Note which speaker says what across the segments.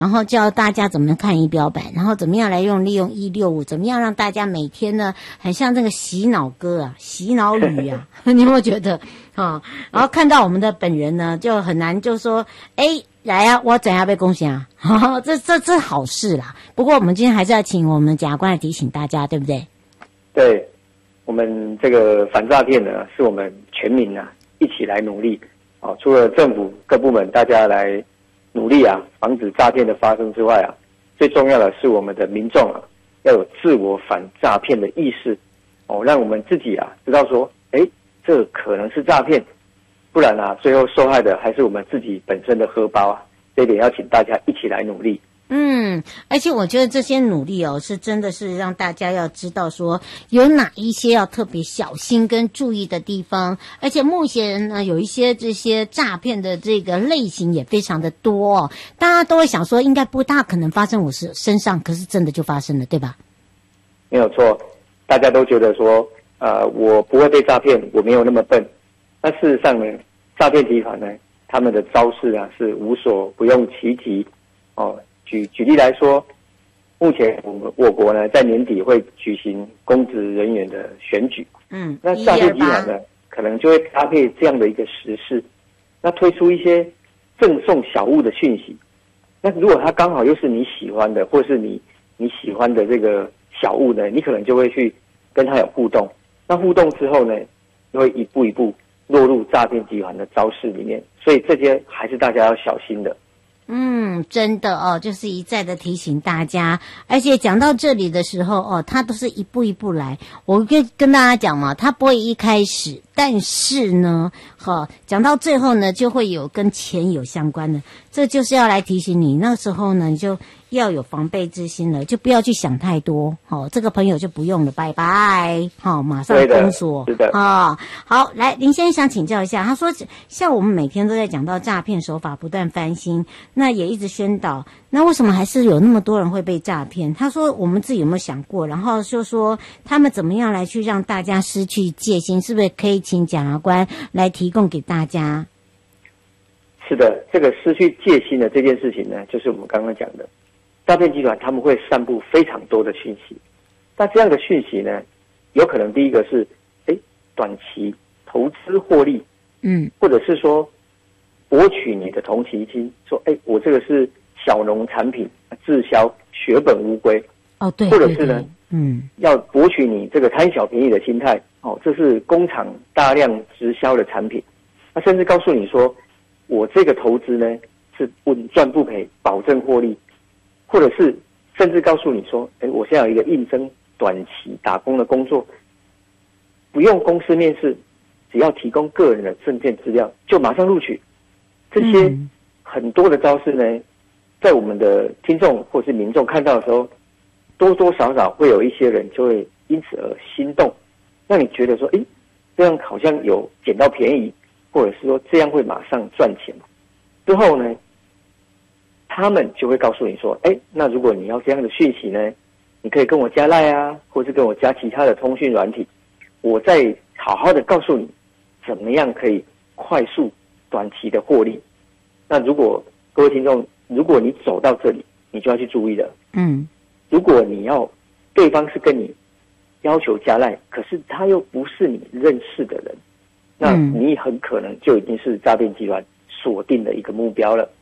Speaker 1: 然后教大家怎么看仪表板，然后怎么样利用165，怎么样让大家每天呢很像这个洗脑歌啊，洗脑语啊，你有没有觉得啊？然后看到我们的本人呢，就很难就说，来啊，我怎样被恭喜啊？这好事啦。不过我们今天还是要请我们检察官来提醒大家，对不对？
Speaker 2: 对，我们这个反诈骗呢，是我们全民啊一起来努力。除了政府各部门大家来努力啊，防止诈骗的发生之外啊，最重要的是我们的民众啊，要有自我反诈骗的意识让我们自己啊知道说，这可能是诈骗，不然啊，最后受害的还是我们自己本身的荷包啊，这一点要请大家一起来努力。
Speaker 1: 而且我觉得这些努力是真的是让大家要知道说有哪一些要特别小心跟注意的地方，而且目前呢有一些这些诈骗的这个类型也非常的多大家都会想说应该不大可能发生我身上，可是真的就发生了，对吧？
Speaker 2: 没有错，大家都觉得说我不会被诈骗，我没有那么笨。那事实上呢，诈骗集团呢，他们的招式啊是无所不用其极举例来说，目前我国呢在年底会举行公职人员的选举，那诈骗集团呢可能就会搭配这样的一个时事，那推出一些赠送小物的讯息。那如果他刚好又是你喜欢的，或是你喜欢的这个小物呢，你可能就会去跟他有互动。那互动之后呢，就会一步一步落入诈骗集团的招式里面，所以这些还是大家要小心的。
Speaker 1: 真的就是一再的提醒大家，而且讲到这里的时候他都是一步一步来。我跟大家讲嘛，他不会一开始，但是呢讲到最后呢，就会有跟钱有相关的，这就是要来提醒你，那时候呢你就要有防备之心了，就不要去想太多这个朋友就不用了，拜拜马上封锁。
Speaker 2: 是的
Speaker 1: 好，来林先生想请教一下，他说像我们每天都在讲到诈骗手法不断翻新，那也一直宣导，那为什么还是有那么多人会被诈骗？他说我们自己有没有想过，然后就说他们怎么样来去让大家失去戒心，是不是可以请检察官来提供给大家？
Speaker 2: 是的，这个失去戒心的这件事情呢，就是我们刚刚讲的诈骗集团他们会散布非常多的讯息。那这样的讯息呢，有可能第一个是短期投资获利，或者是说博取你的同情心，说我这个是小农产品滞销血本无归
Speaker 1: 对，
Speaker 2: 或者是呢要博取你这个贪小便宜的心态这是工厂大量直销的产品，那甚至告诉你说我这个投资呢是稳赚不赔，保证获利，或者是甚至告诉你说我现在有一个应征短期打工的工作，不用公司面试，只要提供个人的证件资料就马上录取。这些很多的招式呢，在我们的听众或是民众看到的时候，多多少少会有一些人就会因此而心动，让你觉得说这样好像有捡到便宜，或者是说这样会马上赚钱。之后呢，他们就会告诉你说那如果你要这样的讯息呢，你可以跟我加 LINE 啊，或是跟我加其他的通讯软体，我再好好的告诉你怎么样可以快速短期的获利。那如果各位听众，如果你走到这里，你就要去注意了。如果你要对方是跟你要求加 LINE， 可是他又不是你认识的人，那你很可能就已经是诈骗集团锁定的一个目标了。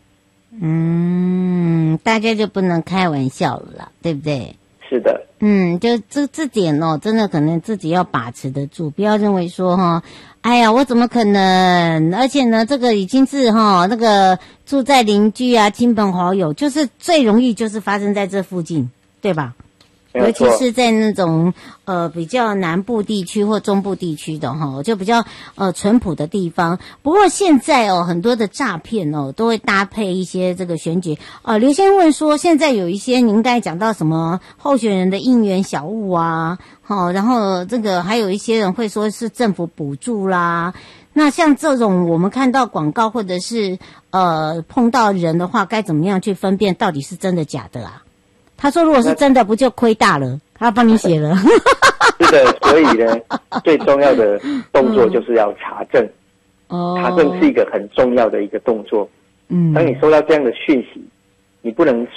Speaker 1: 大家就不能开玩笑了啦，对不对？
Speaker 2: 是的。
Speaker 1: 就这点真的可能自己要把持得住，不要认为说哎呀我怎么可能，而且呢这个已经是那个住在邻居啊亲朋好友，就是最容易就是发生在这附近，对吧？尤其是在那种比较南部地区或中部地区的就比较淳朴的地方。不过现在很多的诈骗都会搭配一些这个选举刘先生问说，现在有一些您刚才讲到什么候选人的应援小物啊然后这个还有一些人会说是政府补助啦，那像这种我们看到广告或者是碰到人的话，该怎么样去分辨到底是真的假的啊？他说如果是真的不就亏大了，他帮你写了。
Speaker 2: 是的，所以呢最重要的动作就是要查证。查证是一个很重要的一个动作。当你收到这样的讯息， 你不能